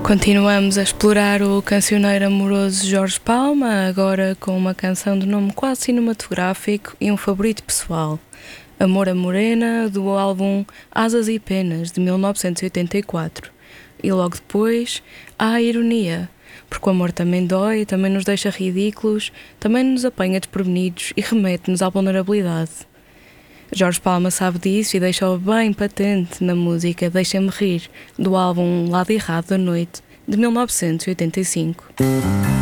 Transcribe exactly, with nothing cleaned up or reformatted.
Continuamos a explorar o cancioneiro amoroso Jorge Palma, agora com uma canção de nome quase cinematográfico e um favorito pessoal, Amor a Morena, do álbum Asas e Penas, de mil novecentos e oitenta e quatro. E logo depois, há a ironia, porque o amor também dói, também nos deixa ridículos, também nos apanha desprevenidos e remete-nos à vulnerabilidade. Jorge Palma sabe disso e deixa-o bem patente na música Deixa-me Rir, do álbum Lado Errado da Noite, de mil novecentos e oitenta e cinco.